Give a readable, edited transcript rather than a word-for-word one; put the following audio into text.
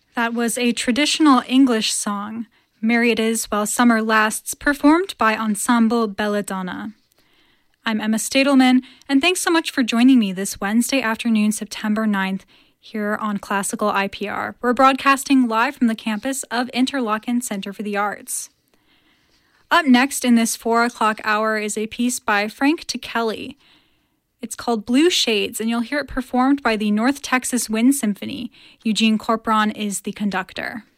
That was a traditional English song, Merry It Is While Summer Lasts, performed by Ensemble Belladonna. I'm Emma Stadelman, and thanks so much for joining me this Wednesday afternoon, September 9th, here on Classical IPR. We're broadcasting live from the campus of Interlochen Center for the Arts. Up next in this 4 o'clock hour is a piece by Frank Ticheli. It's called Blue Shades, and you'll hear it performed by the North Texas Wind Symphony. Eugene Corporon is the conductor.